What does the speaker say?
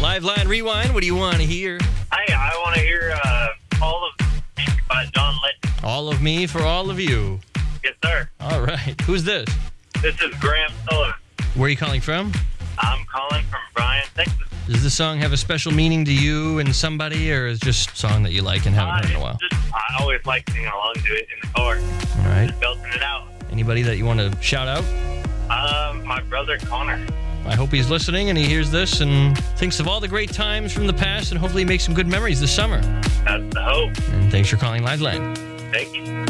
Live Line Rewind, what do you want to hear? Hey, I want to hear All of Me by John Legend. All of me for all of you. Yes, sir. All right. Who's this? This is Graham Sullivan. Where are you calling from? I'm calling from Bryan, Texas. Does this song have a special meaning to you and somebody, or is it just a song that you like and haven't heard in a while? I always like singing along to it in the car. All right. Just belting it out. Anybody that you want to shout out? My brother Connor. I hope he's listening and he hears this and thinks of all the great times from the past and hopefully makes some good memories this summer. That's the hope. And thanks for calling Live Line. Thank you.